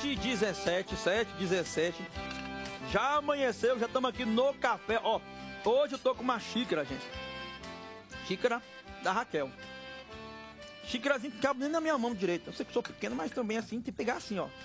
7h17, 7h17. Já amanheceu, já estamos aqui no café. Ó, hoje eu tô com uma xícara, gente. Xícara da Raquel. Xícarazinha que cabe nem na minha mão direita. Eu sei que sou pequeno, mas também assim, tem que pegar assim, ó.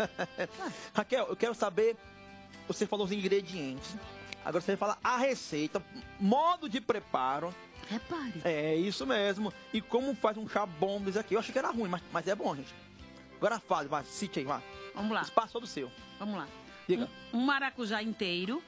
Raquel, eu quero saber, você falou os ingredientes. Agora você vai falar a receita, modo de preparo. Repare. É isso mesmo. E como faz um chá bom desse aqui. Eu achei que era ruim, mas é bom, gente. Agora fale, vai, cite aí, vai. Vamos lá. Espaço todo seu. Vamos lá. Diga. Um maracujá inteiro.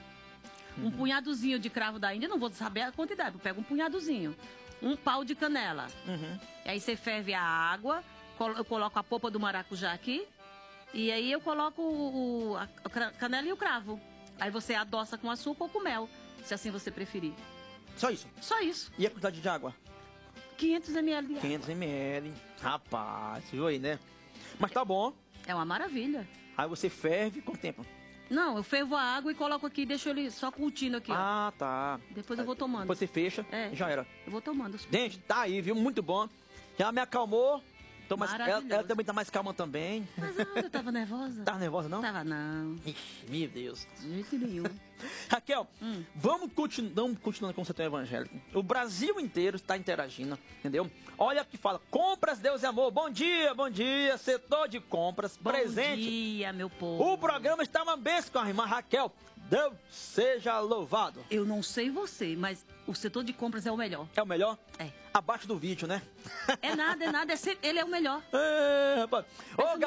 Um punhadozinho de cravo da Índia. Não vou saber a quantidade, eu pego um punhadozinho. Um pau de canela. E aí você ferve a água. Eu coloco a polpa do maracujá aqui. E aí eu coloco a canela e o cravo. Aí você adoça com açúcar ou com mel, se assim você preferir. Só isso? Só isso. E a quantidade de água? 500 ml de água. 500 ml. Rapaz, viu aí, né? Mas tá bom. É uma maravilha. Aí você ferve com tempo. Não, eu fervo a água e coloco aqui e deixo ele só curtindo aqui, ó. Ah, tá. Depois eu vou tomando. Depois você fecha, já era. Eu vou tomando. Gente, tá aí, viu? Muito bom. Já me acalmou. Então, mas ela também tá mais calma também. Mas eu tava nervosa. Tava nervosa, não? Tava, não. Ixi, meu Deus. De jeito nenhum. Raquel, vamos continuando com o setor evangélico. O Brasil inteiro está interagindo, entendeu? Olha que fala, compras, Deus e amor. Bom dia, setor de compras, presente. Bom dia, meu povo. O programa está uma bênção com a irmã Raquel. Deus seja louvado. Eu não sei você, mas o setor de compras é o melhor. É o melhor? É. Abaixo do vídeo, né? É nada, ele é o melhor. É, rapaz. O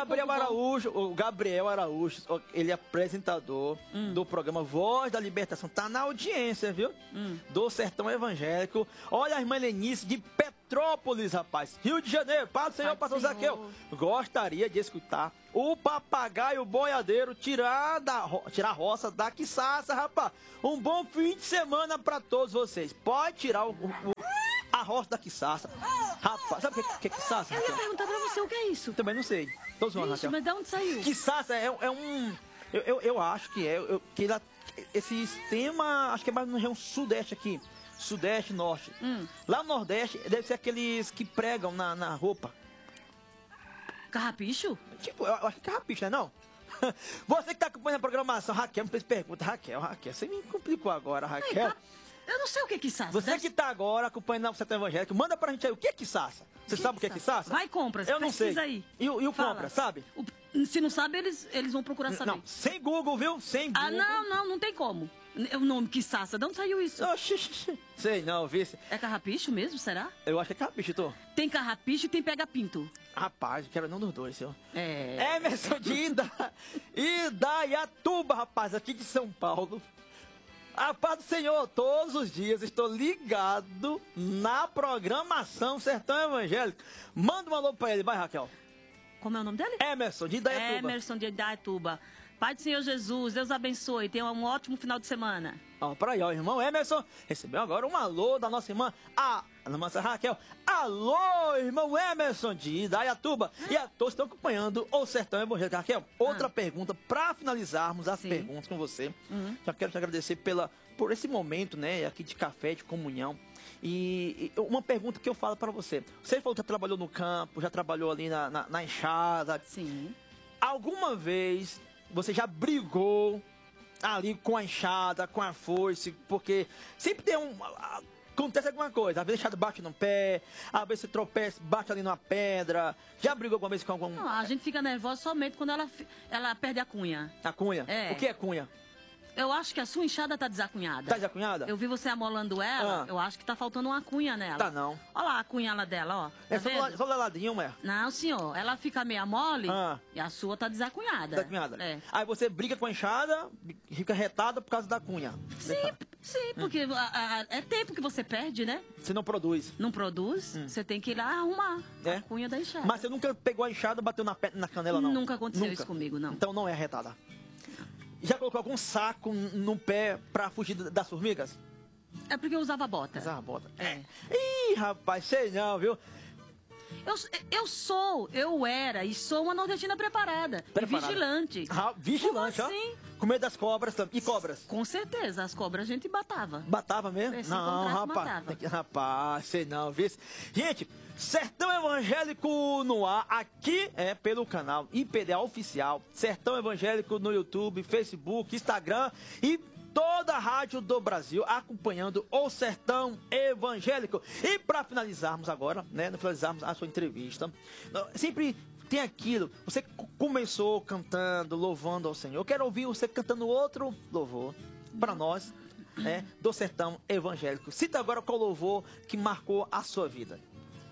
Gabriel Araújo, ele é apresentador do programa Voz da Libertação. Tá na audiência, viu? Do Sertão Evangélico. Olha a irmã Lenice de Petrópolis, rapaz. Rio de Janeiro. Paz do Senhor, pastor Zaqueu. Gostaria de escutar o papagaio boiadeiro tirar a roça da quiçaça, rapaz. Um bom fim de semana pra todos vocês. Pode tirar a roça da quiçaça. Rapaz, sabe o que é quiçaça? Eu ia perguntar pra você o que é isso. Também não sei. Tô zoando, Vixe, Raquel. mas de onde saiu? Quiçaça é um... Eu acho que é... esse sistema, acho que é mais no região sudeste aqui. Sudeste, norte. Lá no nordeste, deve ser aqueles que pregam na roupa. Carrapicho? Tipo, eu acho que é carrapicho, né não? Você que tá acompanhando a programação, Raquel, me fez pergunta. Raquel, você me complicou agora, Raquel. Eu não sei o que é quiçaça. Você que tá agora acompanhando o Setor Evangélico, manda pra gente aí o que é quiçaça. Você sabe o que é quiçaça? Vai, compras. Eu não sei. Aí. E o compra, sabe? Se não sabe, eles vão procurar saber. Não, sem Google, viu? Sem Google. Ah, não tem como. O nome quiçaça, de onde saiu isso? Sei não, vice. É carrapicho mesmo, será? Eu acho que é carrapicho, tô. Tem carrapicho e tem pega-pinto. Rapaz, quero não dos dois, senhor. É. Emerson de Indaiatuba, rapaz, aqui de São Paulo. A paz do Senhor, todos os dias estou ligado na programação Sertão Evangélico. Manda um alô pra ele, vai, Raquel. Como é o nome dele? Emerson de Indaiatuba. Emerson de Indaiatuba. Pai do Senhor Jesus, Deus abençoe. Tenha um ótimo final de semana. Ó, pra aí, ó, irmão Emerson recebeu agora um alô da nossa irmã, a nossa Raquel. Alô, irmão Emerson de Indaiatuba. E a todos estão acompanhando o Sertão Evangélico. Raquel, outra pergunta pra finalizarmos as perguntas com você. Já quero te agradecer por esse momento, né, aqui de café, de comunhão. E uma pergunta que eu falo pra você. Você falou que já trabalhou no campo, já trabalhou ali na enxada. Sim. Alguma vez você já brigou ali com a enxada, com a foice, porque sempre tem acontece alguma coisa. Às vezes a enxada bate no pé, às vezes você tropeça, bate ali numa pedra. Já brigou alguma vez com algum... Não, a gente fica nervosa somente quando ela perde a cunha. A cunha? É. O que é cunha? Eu acho que a sua enxada tá desacunhada. Tá desacunhada? Eu vi você amolando ela, eu acho que tá faltando uma cunha nela. Tá não. Olha lá a cunhala dela, ó. É Tá só do ladinho, mulher. Não, senhor. Ela fica meio mole e a sua tá desacunhada. Desacunhada. É. Aí você briga com a enxada, fica retada por causa da cunha. Sim, porque é tempo que você perde, né? Você não produz. Não produz, você tem que ir lá arrumar a cunha da enxada. Mas você nunca pegou a enxada e bateu na canela, não? Nunca aconteceu isso comigo, não. Então não é retada. Já colocou algum saco no pé pra fugir das formigas? É porque eu usava bota. Usava bota? É. Ih, rapaz, sei não, viu? Eu era e sou uma nordestina preparada. E vigilante. Vigilante, como ó. assim? Com medo das cobras também. E cobras? Com certeza, as cobras a gente batava. Batava mesmo? Se não, encontrasse, rapaz. matava. Rapaz, sei não, viu? Gente, Sertão Evangélico no ar, aqui pelo canal IPDA Oficial, Sertão Evangélico no YouTube, Facebook, Instagram e toda a rádio do Brasil acompanhando o Sertão Evangélico. E para finalizarmos agora, finalizarmos a sua entrevista, sempre tem aquilo, você começou cantando, louvando ao Senhor. Eu quero ouvir você cantando outro louvor para nós, do Sertão Evangélico. Cita agora qual louvor que marcou a sua vida.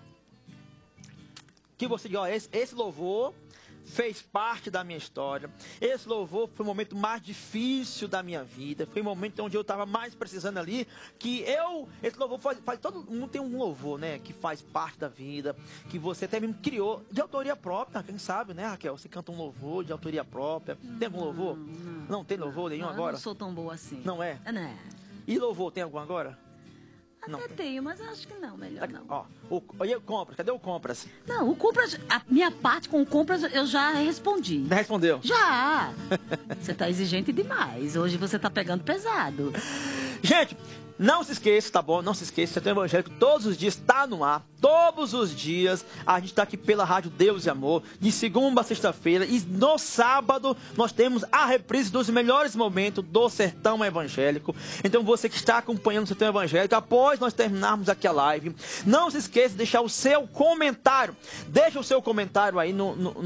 Que você diga, esse louvor fez parte da minha história. Esse louvor foi o momento mais difícil da minha vida. Foi o momento onde eu estava mais precisando ali. Esse louvor faz todo mundo tem um louvor, que faz parte da vida. Que você até mesmo criou de autoria própria. Quem sabe, né, Raquel? Você canta um louvor de autoria própria. Tem algum louvor? Não tem louvor nenhum agora? Eu não sou tão boa assim. Não é? Não. E louvor, tem algum agora? Até tenho, mas acho que não, melhor não. E o Compras? Cadê o Compras? Não, o Compras, a minha parte com o Compras eu já respondi. Já respondeu? Já! Você tá exigente demais. Hoje você tá pegando pesado. Gente, não se esqueça, tá bom? Não se esqueça, Sertão Evangélico todos os dias tá no ar. Todos os dias a gente tá aqui pela Rádio Deus e Amor, de segunda a sexta-feira. E no sábado nós temos a reprise dos melhores momentos do Sertão Evangélico. Então você que está acompanhando o Sertão Evangélico, após nós terminarmos aqui a live, não se esqueça de deixar o seu comentário. Deixa o seu comentário aí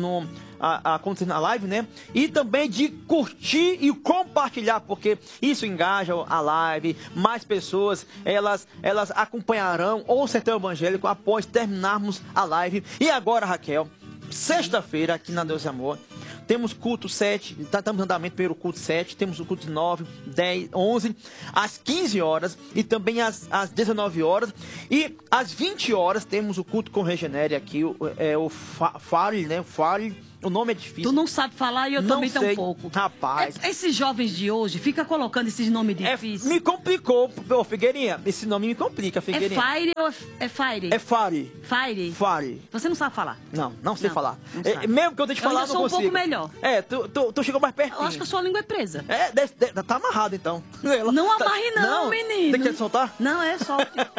na live, E também de curtir e compartilhar, porque isso engaja a live. Mais pessoas, elas acompanharão o Sertão Evangélico após terminarmos a live. E agora, Raquel, sexta-feira aqui na Deus e Amor, temos culto 7, estamos em andamento pelo culto 7, temos o culto 9, 10, 11, às 15 horas e também às 19 horas. E às 20 horas temos o culto com Regenere aqui, o Fale, O nome é difícil. Tu não sabe falar e eu também tão pouco. Rapaz. Esses jovens de hoje ficam colocando esses nomes difíceis. Me complicou, Figueirinha. Esse nome me complica, Figueirinha. É Fire ou é Fire? É Fire. Fire? Fire. Você não sabe falar? Não sei falar. Não sabe. Mesmo que eu tente falar, eu não consigo. Eu sou um pouco melhor. Tu chegou mais perto. Eu acho que a sua língua é presa. Tá amarrado então. Não amarre não, menino. Tem que soltar? Não, só.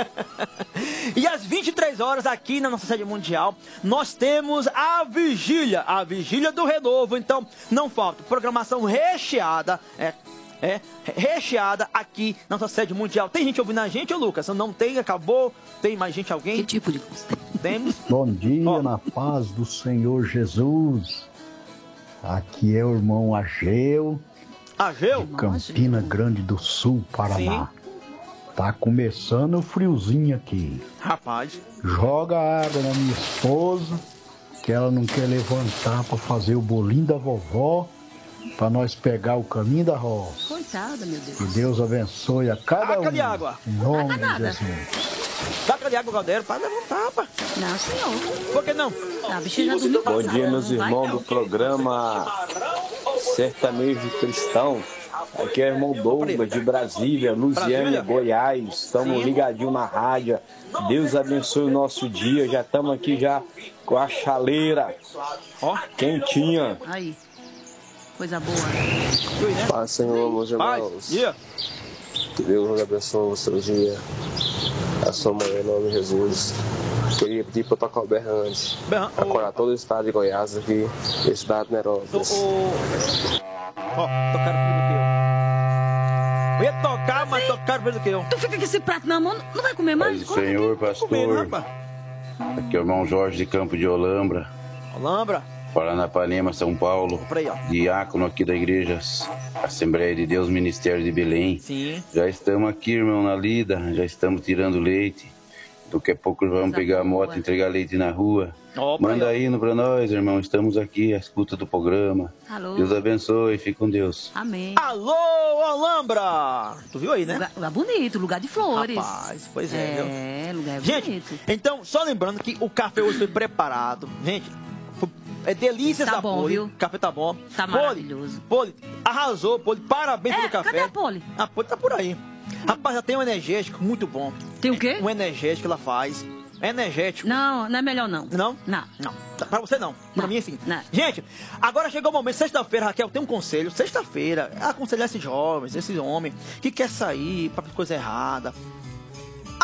E às 23 horas aqui na nossa sede mundial, nós temos a vigília do renovo. Então, não falta. Programação recheada, recheada aqui na nossa sede mundial. Tem gente ouvindo a gente, ô Lucas? Não tem? Acabou? Tem mais gente, alguém? Que tipo de... Temos? Bom dia, na paz do Senhor Jesus. Aqui é o irmão Ageu. Ageu? Campina Grande do Sul, Paraná. Sim. Tá começando o friozinho aqui. Rapaz. Joga água na minha esposa, que ela não quer levantar para fazer o bolinho da vovó, para nós pegar o caminho da roça. Coitada, meu Deus. Que Deus abençoe a cada um. De água. Em nome de Jesus. Taca de água, Galdeiro, para levantar, rapaz. Não, senhor. Por que não? Bom dia, meus irmãos do programa Sertanejo Cristão. Aqui é o irmão Douglas de Brasília, Lusiânia, Goiás. Estamos ligadinhos na rádio. Deus abençoe o nosso dia. Já estamos aqui já com a chaleira quentinha. Aí, coisa boa. Paz, Senhor, meus irmãos. Que Deus abençoe o seu dia. A sua mãe, em nome de Jesus. Queria pedir para tocar o berrante. Para curar todo o estado de Goiás aqui, e estado de Nerópolis. Tocaram primeiro que eu. Eu ia tocar, mas tocaram primeiro que eu. Tu fica com esse prato na mão, não vai comer mais? Pai do Senhor, pastor. Aqui é o irmão Jorge de Campo de Olambra. Paranapanema, São Paulo. Diácono aqui da Igreja Assembleia de Deus, Ministério de Belém. Sim. Já estamos aqui, irmão, na lida. Já estamos tirando leite. Daqui a pouco vamos pegar a moto e entregar leite na rua. Manda aí pra nós, irmão. Estamos aqui à escuta do programa. Alô. Deus abençoe. Fique com Deus. Amém. Alô, Alhambra! Tu viu aí, né? Lugar bonito, lugar de flores. Rapaz, pois é, viu? Lugar gente, bonito. Então, só lembrando que o café hoje foi preparado. Gente, é delícias da bom, Poli. Viu? O café tá bom. Tá maravilhoso. Poli, arrasou, Poli. Parabéns pelo café. Cadê a Poli? A Poli tá por aí. Rapaz, já tem um energético muito bom. Tem o quê? Um energético que ela faz. Energético. Não é melhor não. Não? Não. Pra você não. Pra mim, sim. Não. Gente, agora chegou o momento. Sexta-feira, Raquel, tem um conselho. Sexta-feira, aconselhar esses jovens, esses homens que quer sair pra coisa errada.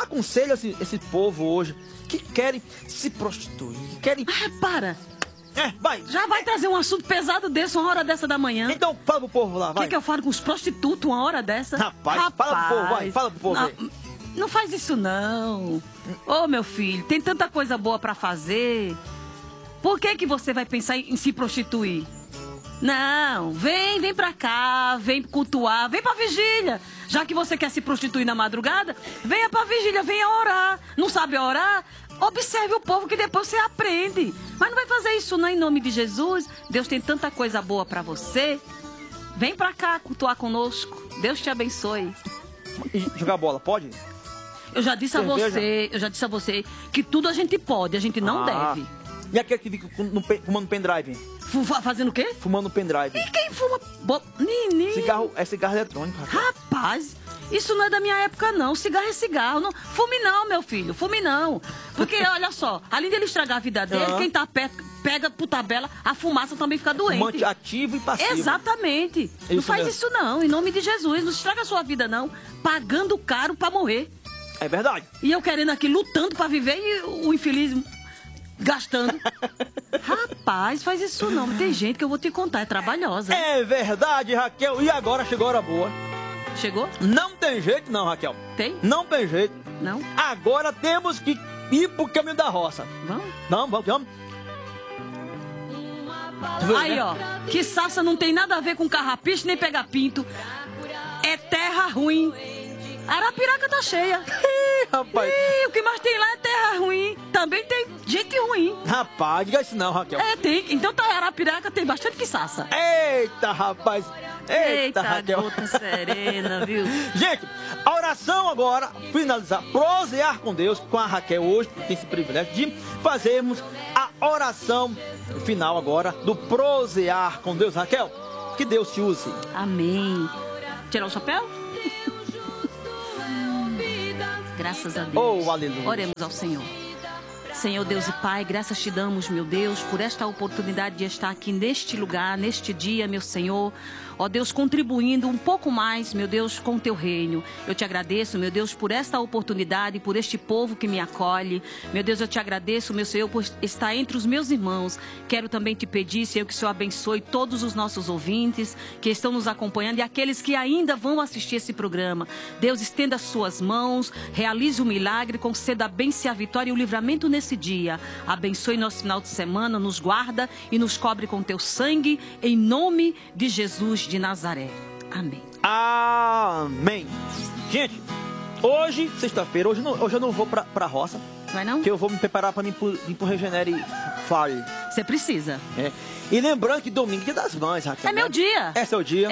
aconselha esse povo hoje que querem se prostituir, querem... para! Vai. Já vai trazer um assunto pesado desse uma hora dessa da manhã. Então fala pro povo lá, vai. Quer que eu fale com os prostitutos uma hora dessa? Rapaz, fala pro povo, vai. Fala pro povo aí. Não faz isso não. Ô, meu filho, tem tanta coisa boa pra fazer. Por que você vai pensar em se prostituir? Não, vem pra cá, vem cultuar, vem pra vigília. Já que você quer se prostituir na madrugada, venha pra vigília, venha orar. Não sabe orar? Observe o povo que depois você aprende. Mas não vai fazer isso não, em nome de Jesus. Deus tem tanta coisa boa pra você. Vem pra cá cultuar conosco. Deus te abençoe. E jogar bola, pode? Eu já disse a você que tudo a gente pode, a gente não deve. E aquele que fica fumando pendrive? Fazendo o quê? Fumando pendrive. E quem fuma? Menino. Cigarro eletrônico. Rapaz, isso não é da minha época, não. Cigarro é cigarro. Não. Fume não, meu filho. Fume não. Porque, olha só, além dele estragar a vida dele, quem tá perto pega por tabela, a fumaça também fica doente. Fumante ativo e passivo. Exatamente. Não faz isso não, em nome de Jesus. Não estraga a sua vida, não. Pagando caro pra morrer. É verdade. E eu querendo aqui, lutando pra viver e o infeliz gastando. Rapaz, faz isso não. Tem gente que eu vou te contar, é trabalhosa. É verdade, Raquel. E agora chegou a hora boa. Chegou? Não tem jeito não, Raquel. Tem? Não tem jeito. Não? Agora temos que ir pro caminho da roça. Vamos? Vamos. Aí, ó. Que Sassa não tem nada a ver com carrapicho nem pegar pinto. É terra ruim. Arapiraca tá cheia. Rapaz. O que mais tem lá é terra ruim. Também tem gente ruim. Rapaz, diga isso não, Raquel. Tem. Então tá, Arapiraca tem bastante quiçaça. Eita, rapaz. Eita, Raquel. Gota serena, viu? Gente, a oração agora, finalizar, prosear com Deus, com a Raquel hoje, que tem esse privilégio de fazermos a oração final agora do prosear com Deus. Raquel, que Deus te use. Amém. Tirar o chapéu? Graças a Deus. Oh, aleluia. Oremos ao Senhor. Senhor Deus e Pai, graças te damos, meu Deus, por esta oportunidade de estar aqui neste lugar, neste dia, meu Senhor. Ó Deus, contribuindo um pouco mais, meu Deus, com o teu reino. Eu te agradeço, meu Deus, por esta oportunidade, por este povo que me acolhe. Meu Deus, eu te agradeço, meu Senhor, por estar entre os meus irmãos. Quero também te pedir, Senhor, que o Senhor abençoe todos os nossos ouvintes que estão nos acompanhando e aqueles que ainda vão assistir esse programa. Deus, estenda as suas mãos, realize o milagre, conceda a bênção e a vitória e o livramento nesse dia. Abençoe nosso final de semana, nos guarda e nos cobre com teu sangue, em nome de Jesus de Nazaré. Amém. Amém. Gente, hoje, sexta-feira, hoje eu não vou pra roça. Vai não? Porque eu vou me preparar pra ir pro Regenere Fire. Você precisa. E lembrando que domingo é dia das mães, Raquel. É meu dia. É seu dia.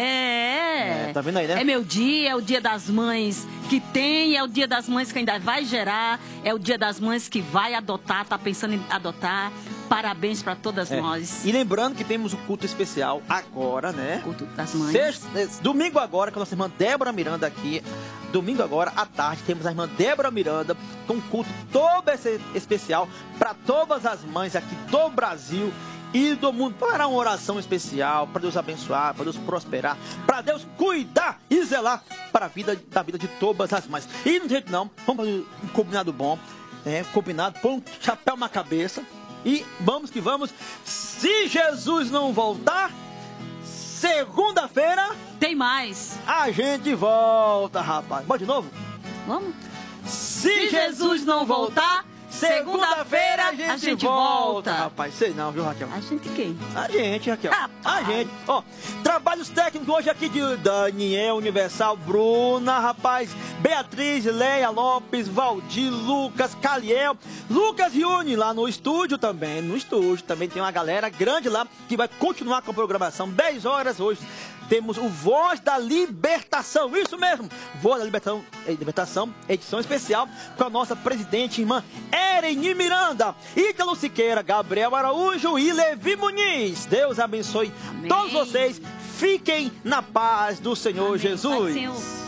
É. Tá vendo aí, né? É meu dia, é o dia das mães que tem, é o dia das mães que ainda vai gerar, é o dia das mães que vai adotar, tá pensando em adotar. Parabéns pra todas nós. E lembrando que temos o culto especial agora, né? Culto das mães. Domingo agora, com a nossa irmã Débora Miranda aqui. Domingo agora, à tarde, temos a irmã Débora Miranda com um culto todo especial para todas as mães aqui do Brasil e do mundo. Para uma oração especial, para Deus abençoar, para Deus prosperar, para Deus cuidar e zelar para da vida de todas as mães. E não tem jeito não, vamos fazer um combinado bom, combinado, põe um chapéu na cabeça e vamos que vamos. Se Jesus não voltar, segunda-feira tem mais. A gente volta, rapaz. Bora de novo? Vamos? Se Jesus não voltar, segunda-feira a gente volta. Rapaz, sei não, viu, Raquel? A gente quem? A gente, Raquel. A gente. Ó, trabalhos técnicos hoje aqui de Daniel Universal, Bruna, rapaz, Beatriz, Leia Lopes, Valdir, Lucas, Caliel, Lucas Riune lá no estúdio também. No estúdio também tem uma galera grande lá que vai continuar com a programação. 10 horas hoje. Temos o Voz da Libertação, isso mesmo, Voz da Libertação, edição especial com a nossa presidente, irmã Ereni Miranda, Ítalo Siqueira, Gabriel Araújo e Levi Muniz. Deus abençoe todos vocês, fiquem na paz do Senhor Jesus.